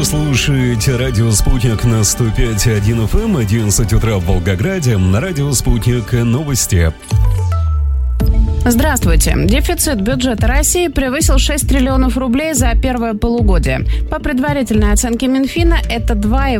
слушаете радио «Спутник» на 105.1 FM, 11 утра в Волгограде, на радио «Спутник» новости. Здравствуйте. Дефицит бюджета России превысил 6 триллионов рублей за первое полугодие. По предварительной оценке Минфина, это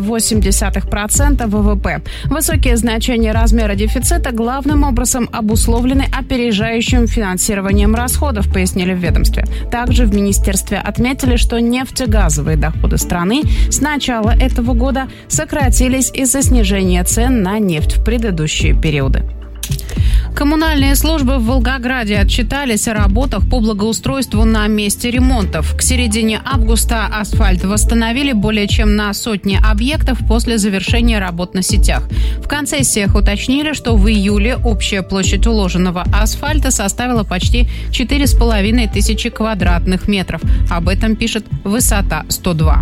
2,8% ВВП. Высокие значения размера дефицита главным образом обусловлены опережающим финансированием расходов, пояснили в ведомстве. Также в министерстве отметили, что нефтегазовые доходы страны с начала этого года сократились из-за снижения цен на нефть в предыдущие периоды. Коммунальные службы в Волгограде отчитались о работах по благоустройству на месте ремонтов. К середине августа асфальт восстановили более чем на сотни объектов после завершения работ на сетях. В концессиях уточнили, что в июле общая площадь уложенного асфальта составила почти 4500 квадратных метров. Об этом пишет «Высота 102».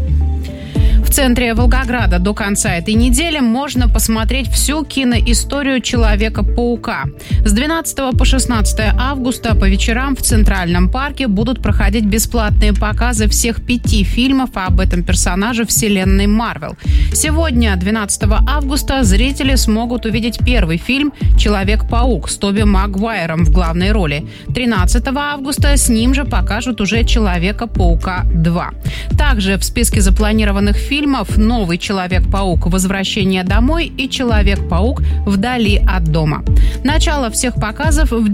В центре Волгограда до конца этой недели можно посмотреть всю киноисторию Человека-паука. С 12 по 16 августа по вечерам в Центральном парке будут проходить бесплатные показы всех 5 фильмов об этом персонаже вселенной Марвел. Сегодня, 12 августа, зрители смогут увидеть первый фильм «Человек-паук» с Тоби Магуайром в главной роли. 13 августа с ним же покажут уже «Человека-паука 2». Также в списке запланированных фильмов «Новый Человек-паук. Возвращение домой» и «Человек-паук. Вдали от дома». Начало всех показов в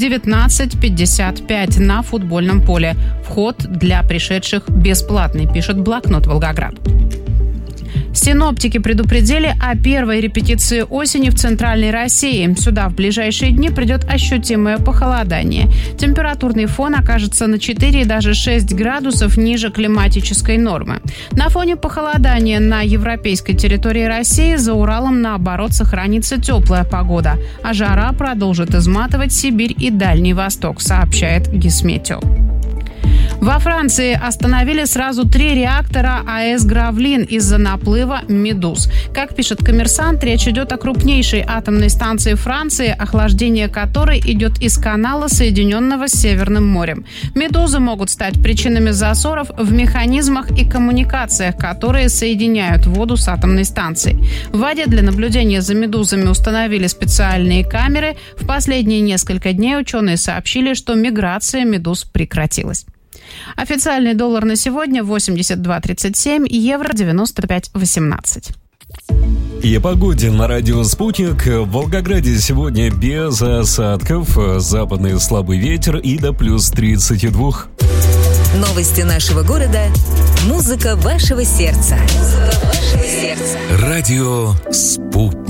19:55 на футбольном поле. Вход для пришедших бесплатный, пишет блокнот «Волгоград». Синоптики предупредили о первой репетиции осени в Центральной России. Сюда в ближайшие дни придет ощутимое похолодание. Температурный фон окажется на 4 и даже 6 градусов ниже климатической нормы. На фоне похолодания на европейской территории России за Уралом, наоборот, сохранится теплая погода, а жара продолжит изматывать Сибирь и Дальний Восток, сообщает Гисметео. Во Франции остановили сразу 3 реактора АЭС «Гравлин» из-за наплыва медуз. Как пишет «Коммерсант», речь идет о крупнейшей атомной станции Франции, охлаждение которой идет из канала, соединенного с Северным морем. Медузы могут стать причинами засоров в механизмах и коммуникациях, которые соединяют воду с атомной станцией. В воде для наблюдения за медузами установили специальные камеры. В последние несколько дней ученые сообщили, что миграция медуз прекратилась. Официальный доллар на сегодня 82.37, евро 95.18. И о погоде на радио «Спутник». В Волгограде сегодня без осадков, западный слабый ветер и до плюс 32. Новости нашего города. Музыка вашего сердца. Радио «Спутник».